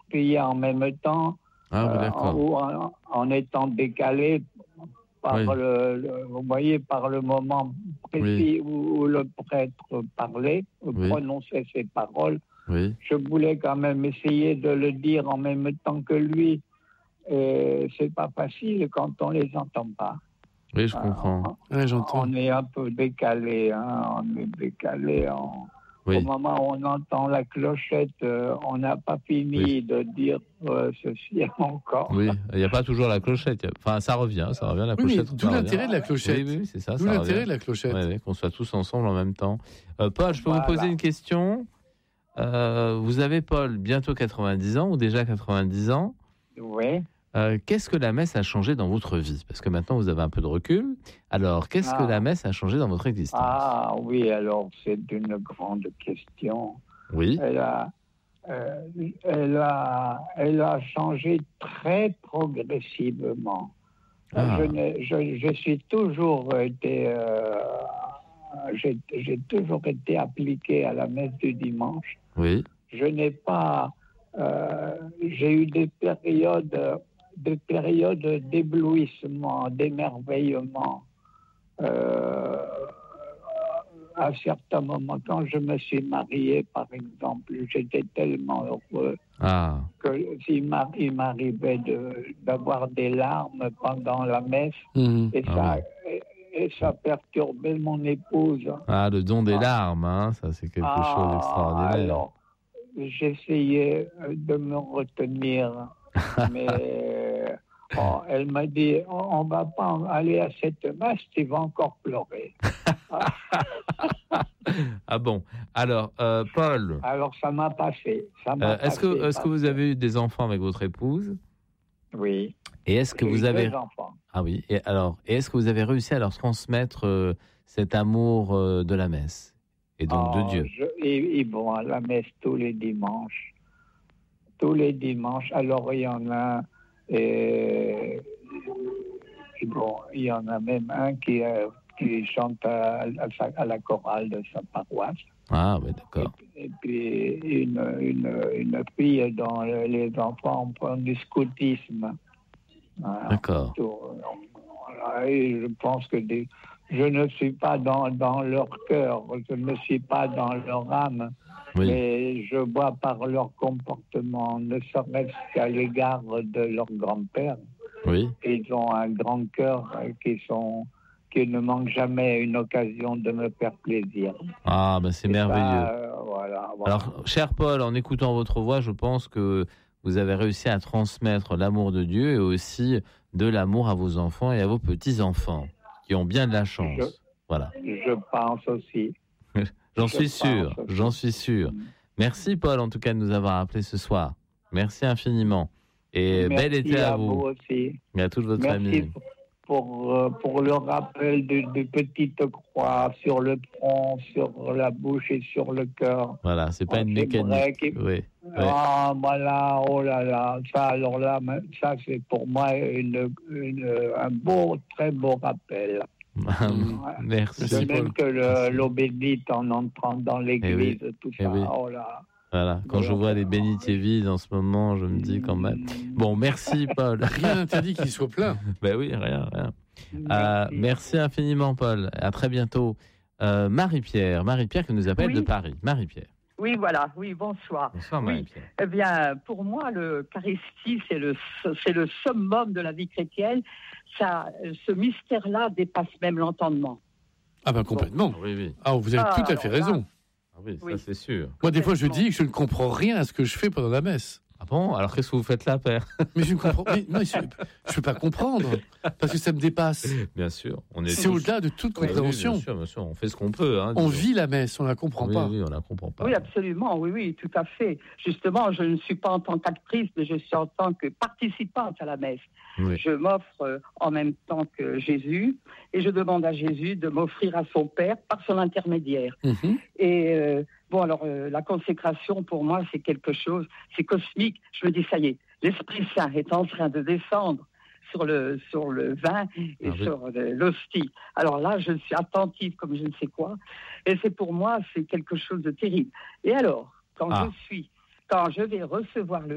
prier en même temps, en étant décalé par vous voyez, par le moment précis où le prêtre parlait, prononçait ses paroles. Oui. Je voulais quand même essayer de le dire en même temps que lui. Et c'est pas facile quand on les entend pas. Oui, je comprends. J'entends. On est un peu décalé, on est décalé. Au moment où on entend la clochette, on n'a pas fini de dire ceci encore. Oui, il n'y a pas toujours la clochette. Enfin, ça revient la clochette. D'où l'intérêt de la clochette. Oui, c'est ça. D'où l'intérêt de la clochette. Oui, qu'on soit tous ensemble en même temps. Paul, je peux vous poser une question ? Vous avez, Paul, bientôt 90 ans ou déjà 90 ans. Oui. Qu'est-ce que la messe a changé dans votre vie ? Parce que maintenant, vous avez un peu de recul. Alors, qu'est-ce que la messe a changé dans votre existence ? Ah oui, alors c'est une grande question. Oui. Elle a changé très progressivement. Je suis toujours été... j'ai toujours été appliqué à la messe du dimanche. Oui. Je n'ai pas... j'ai eu des périodes d'éblouissement, d'émerveillement. À certains moments, quand je me suis marié, par exemple, j'étais tellement heureux que il m'arrivait d'avoir des larmes pendant la messe, et ça perturbait mon épouse. Ah, le don des larmes, ça c'est quelque chose d'extraordinaire. Alors, j'essayais de me retenir, mais elle m'a dit, on va pas aller à cette messe, tu vas encore pleurer. Ah bon. Alors, Paul. Alors, ça m'a passé. Est-ce que vous avez eu des enfants avec votre épouse ? Oui. Et est-ce que vous avez... deux enfants. Ah oui. Et est-ce que vous avez réussi à leur transmettre cet amour de la messe et donc de Dieu ? Ils vont à la messe tous les dimanches. Tous les dimanches. Alors, il y en a... il y en a même un qui chante à la chorale de sa paroisse. Ah oui, d'accord. Et puis une fille dont les enfants font du scoutisme. Voilà. D'accord. Et je pense que je ne suis pas dans leur cœur, je ne suis pas dans leur âme, mais je vois par leur comportement, ne serait-ce qu'à l'égard de leur grand-père. Oui. Ils ont un grand cœur qui ne manquent jamais une occasion de me faire plaisir. Ah, ben c'est merveilleux. Voilà. Alors, cher Paul, en écoutant votre voix, je pense que vous avez réussi à transmettre l'amour de Dieu et aussi de l'amour à vos enfants et à vos petits-enfants, qui ont bien de la chance. Voilà. Je pense aussi. J'en suis sûr. Merci Paul, en tout cas, de nous avoir appelés ce soir. Merci infiniment. Et bel été à vous. Merci à vous aussi. Et à toute votre famille. Pour le rappel de petites croix sur le front, sur la bouche et sur le cœur. Voilà, c'est pas une mécanique. Oui. Ah, voilà, oh là là. Ça, alors là, ça, c'est pour moi un très beau rappel. Merci. De même que l'eau bénite en entrant dans l'église, tout ça. Oh là. Voilà, quand je vois les bénitiers vides en ce moment, je me dis quand même. Bon, merci Paul. Rien n'interdit qu'il soit plein. Ben oui, rien. Merci infiniment Paul. À très bientôt. Marie-Pierre qui nous appelle de Paris. Marie-Pierre. Oui, voilà. Oui, bonsoir. Bonsoir Marie-Pierre. Eh bien, pour moi, l'Eucharistie, c'est le summum de la vie chrétienne. Ce mystère-là dépasse même l'entendement. Ah ben complètement. Oui. Ah, vous avez tout à fait raison. Oui, ça c'est sûr. Moi, des fois, je dis que je ne comprends rien à ce que je fais pendant la messe. Ah bon ? Alors qu'est-ce que vous faites là, père ? Mais je ne comprends pas. Je ne peux pas comprendre, parce que ça me dépasse. Bien sûr. C'est au-delà de toute compréhension. Oui, bien sûr. On fait ce qu'on peut. On vit la messe, on ne la comprend pas. Oui, on ne la comprend pas. Oui, absolument. Oui, tout à fait. Justement, je ne suis pas en tant qu'actrice, mais je suis en tant que participante à la messe. Oui. Je m'offre en même temps que Jésus, et je demande à Jésus de m'offrir à son Père par son intermédiaire. Et... la consécration, pour moi, c'est quelque chose, c'est cosmique. Je me dis, ça y est, l'Esprit Saint est en train de descendre sur le vin et sur l'hostie. Alors là, je suis attentive comme je ne sais quoi. Et pour moi, c'est quelque chose de terrible. Et alors, quand je vais recevoir le